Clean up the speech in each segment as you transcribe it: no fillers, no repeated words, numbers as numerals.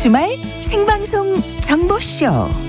주말 생방송 정보쇼.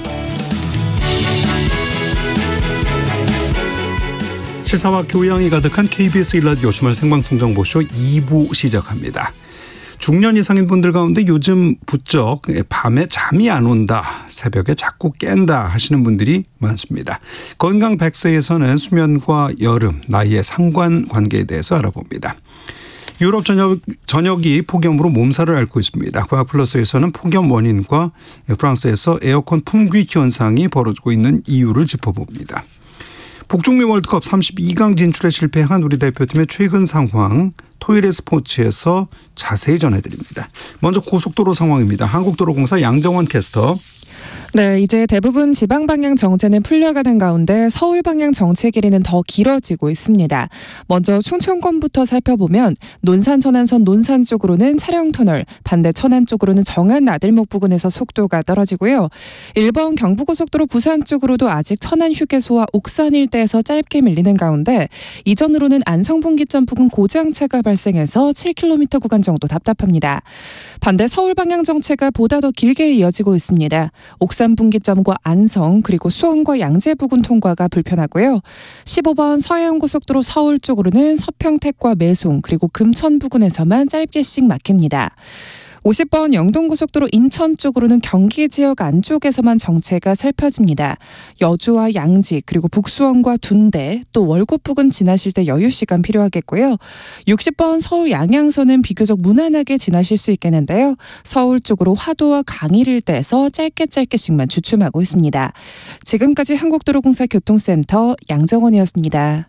시사와 교양이 가득한 KBS 1라디오 주말 생방송 정보쇼 2부 시작합니다. 중년 이상인 분들 가운데 요즘 부쩍 밤에 잠이 안 온다, 새벽에 자꾸 깬다 하시는 분들이 많습니다. 건강 100세에서는 수면과 여름, 나이의 상관관계에 대해서 알아봅니다. 유럽 전역이 폭염으로 몸살을 앓고 있습니다. 과학플러스에서는 폭염 원인과 프랑스에서 에어컨 품귀 현상이 벌어지고 있는 이유를 짚어봅니다. 북중미 월드컵 32강 진출에 실패한 우리 대표팀의 최근 상황, 토요일의 스포츠에서 자세히 전해드립니다. 먼저 고속도로 상황입니다. 한국도로공사 양정원 캐스터. 네, 이제 대부분 지방 방향 정체는 풀려가는 가운데 서울 방향 정체 길이는 더 길어지고 있습니다. 먼저 충청권부터 살펴보면 논산 천안선 논산 쪽으로는 차량터널, 반대 천안 쪽으로는 정안 나들목 부근에서 속도가 떨어지고요. 1번 경부고속도로 부산 쪽으로도 아직 천안 휴게소와 옥산 일대에서 짧게 밀리는 가운데 이전으로는 안성분기점 부근 고장차가 발생해서 7km 구간 정도 답답합니다. 반대 서울 방향 정체가 보다 더 길게 이어지고 있습니다. 옥산 분기점과 안성 그리고 수원과 양재 부근 통과가 불편하고요. 15번 서해안고속도로 서울 쪽으로는 서평택과 매송 그리고 금천 부근에서만 짧게씩 막힙니다. 50번 영동고속도로 인천 쪽으로는 경기 지역 안쪽에서만 정체가 살펴집니다. 여주와 양지 그리고 북수원과 둔대 또 월곶 부근 지나실 때 여유 시간 필요하겠고요. 60번 서울 양양선은 비교적 무난하게 지나실 수 있겠는데요. 서울 쪽으로 화도와 강일 일대에서 짧게씩만 주춤하고 있습니다. 지금까지 한국도로공사 교통센터 양정원이었습니다.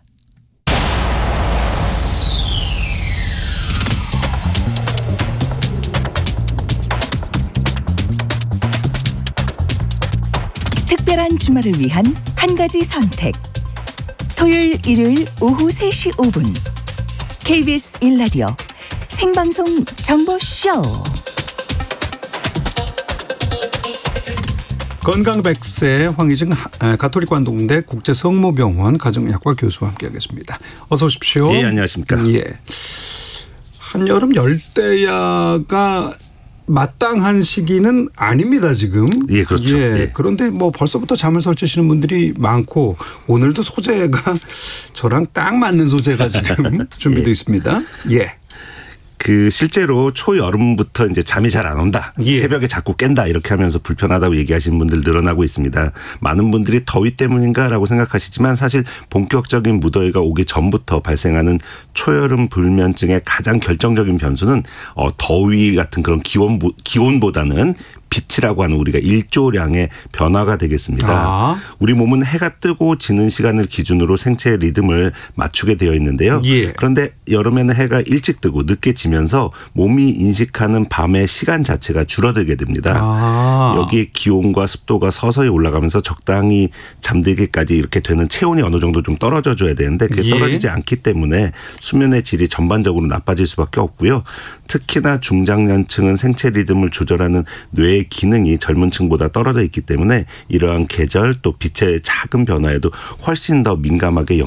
특별한 주말을 위한 한 가지 선택. 토요일, 일요일 오후 3시 5분. KBS 1라디오 생방송 정보쇼. 건강 100세 황희증 가톨릭 관동대 국제성모병원 가정의학과 교수와 함께하겠습니다. 어서 오십시오. 예, 안녕하십니까. 예. 한여름 열대야가 마땅한 시기는 아닙니다, 지금. 예, 그렇죠. 예. 예. 그런데 뭐 벌써부터 잠을 설치시는 분들이 많고 오늘도 소재가 저랑 딱 맞는 소재가 지금 준비되어 있습니다. 예. 실제로 초여름부터 이제 잠이 잘 안 온다. 예. 새벽에 자꾸 깬다. 이렇게 하면서 불편하다고 얘기하시는 분들 늘어나고 있습니다. 많은 분들이 더위 때문인가라고 생각하시지만 사실 본격적인 무더위가 오기 전부터 발생하는 초여름 불면증의 가장 결정적인 변수는 더위 같은 그런 기온보다는 빛이라고 하는 우리가 일조량의 변화가 되겠습니다. 우리 몸은 해가 뜨고 지는 시간을 기준으로 생체의 리듬을 맞추게 되어 있는데요. 예. 그런데 여름에는 해가 일찍 뜨고 늦게 지면서 몸이 인식하는 밤의 시간 자체가 줄어들게 됩니다. 여기에 기온과 습도가 서서히 올라가면서 적당히 잠들기까지 이렇게 되는 체온이 어느 정도 좀 떨어져 줘야 되는데 그게 떨어지지 않기 때문에 수면의 질이 전반적으로 나빠질 수밖에 없고요. 특히나 중장년층은 생체 리듬을 조절하는 뇌의 기능이 젊은 층보다 떨어져 있기 때문에 이러한 계절 또 빛의 작은 변화에도 훨씬 더 민감하게